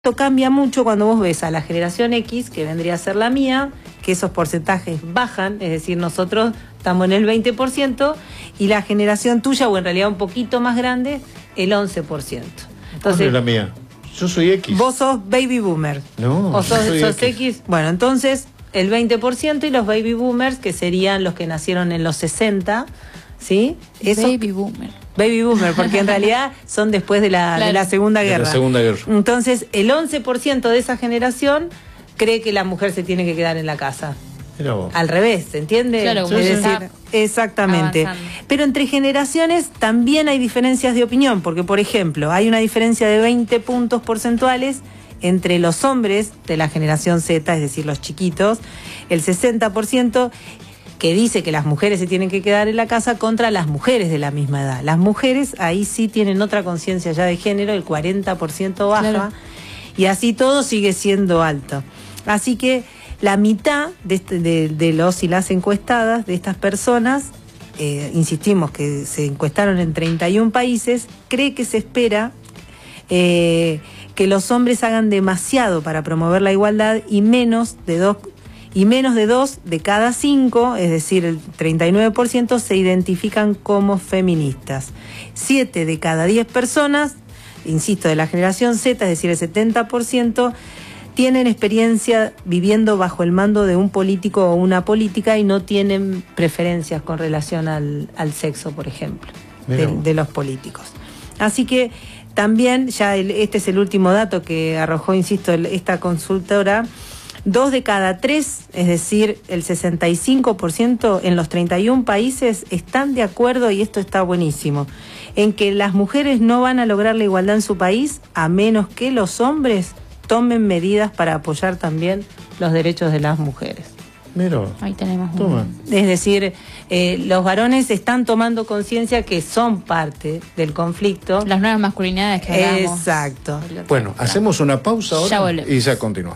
Esto cambia mucho cuando vos ves a la generación X, que vendría a ser la mía, que esos porcentajes bajan, es decir, nosotros estamos en el 20%, y la generación tuya, o en realidad un poquito más grande, el 11%. Entonces, es la mía? Yo soy X. Vos sos baby boomer. No, o sos X. X. Bueno, entonces el 20% y los baby boomers, que serían los que nacieron en los 60, ¿sí? Eso, baby boomer. Baby boomer, porque en realidad son después de la Segunda Guerra. De la Segunda Guerra. Entonces, el 11% de esa generación cree que la mujer se tiene que quedar en la casa. Al revés, ¿se entiende? Claro, es decir, exactamente. Avanzando. Pero entre generaciones también hay diferencias de opinión, porque, por ejemplo, hay una diferencia de 20 puntos porcentuales entre los hombres de la generación Z, es decir, los chiquitos, el 60%, que dice que las mujeres se tienen que quedar en la casa, contra las mujeres de la misma edad. Las mujeres ahí sí tienen otra conciencia ya de género, el 40% baja, claro. Y así todo sigue siendo alto. Así que la mitad de los y las encuestadas, de estas personas, insistimos que se encuestaron en 31 países, cree que se espera que los hombres hagan demasiado para promover la igualdad y menos de dos de cada 5, es decir, el 39%, se identifican como feministas. 7 de cada 10 personas, insisto, de la generación Z, es decir, el 70%, tienen experiencia viviendo bajo el mando de un político o una política y no tienen preferencias con relación al sexo, por ejemplo, de los políticos. Así que también, ya este es el último dato que arrojó, insisto, esta consultora, 2 de cada 3, es decir, el 65% en los 31 países están de acuerdo, y esto está buenísimo, en que las mujeres no van a lograr la igualdad en su país a menos que los hombres tomen medidas para apoyar también los derechos de las mujeres. Mira, ahí tenemos toma. Es decir, los varones están tomando conciencia que son parte del conflicto. Las nuevas masculinidades que hablamos. Exacto. Bueno, hacemos una pausa ahora ya volvemos. Y ya continuamos.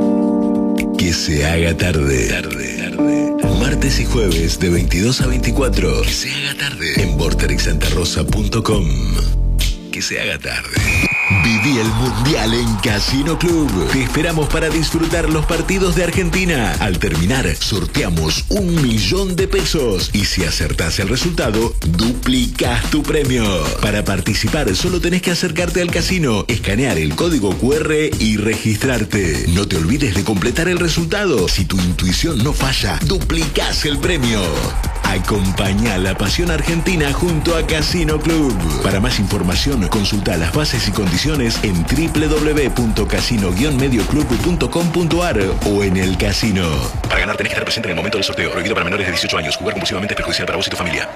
Que se haga tarde. Martes y jueves de 22 a 24. Que se haga tarde. En vorterixsantarosa.com. Que se haga tarde. Viví el Mundial en Casino Club. Te esperamos para disfrutar los partidos de Argentina. Al terminar, sorteamos 1 millón de pesos. Y si acertás el resultado, duplicás tu premio. Para participar, solo tenés que acercarte al casino, escanear el código QR y registrarte. No te olvides de completar el resultado. Si tu intuición no falla, duplicás el premio. Acompañá la pasión argentina junto a Casino Club. Para más información, consulta las bases y condiciones en www.casino-medioclub.com.ar o en el casino. Para ganar tenés que estar presente en el momento del sorteo. Prohibido para menores de 18 años. Jugar compulsivamente es perjudicial para vos y tu familia.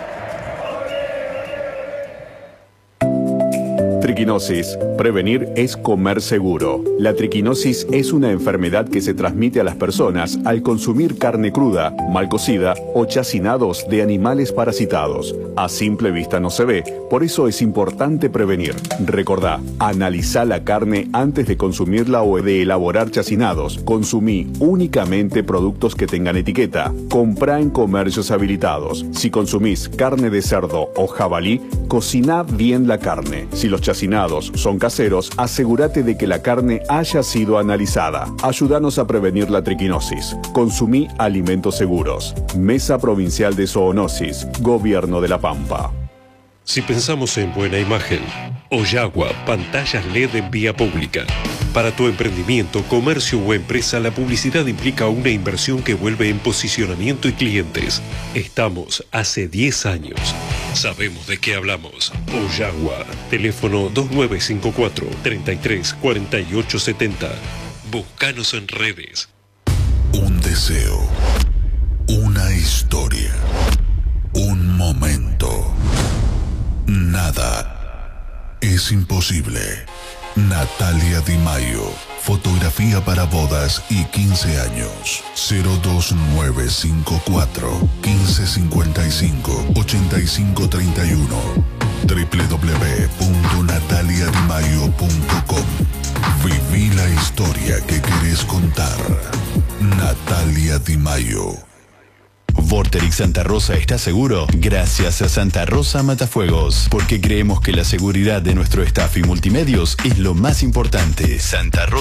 Triquinosis. Prevenir es comer seguro. La triquinosis es una enfermedad que se transmite a las personas al consumir carne cruda, mal cocida o chacinados de animales parasitados. A simple vista no se ve, por eso es importante prevenir. Recordá, analizá la carne antes de consumirla o de elaborar chacinados. Consumí únicamente productos que tengan etiqueta. Comprá en comercios habilitados. Si consumís carne de cerdo o jabalí, cociná bien la carne. Si los chacinados son caseros, asegúrate de que la carne haya sido analizada. Ayúdanos a prevenir la triquinosis. Consumí alimentos seguros. Mesa Provincial de Zoonosis, Gobierno de La Pampa. Si pensamos en buena imagen, Oyagua, pantallas LED en vía pública. Para tu emprendimiento, comercio o empresa, la publicidad implica una inversión que vuelve en posicionamiento y clientes. Estamos hace 10 años. Sabemos de qué hablamos. Oyagua, teléfono 2954-334870. Búscanos en redes. Un deseo, una historia, un momento. Nada es imposible. Natalia Di Maio. Fotografía para bodas y 15 años. 02954 1555 8531. www.nataliadimaio.com. Viví la historia que querés contar. Natalia Di Maio. Vorterix Santa Rosa está seguro gracias a Santa Rosa Matafuegos, porque creemos que la seguridad de nuestro staff y multimedios es lo más importante. Santa Rosa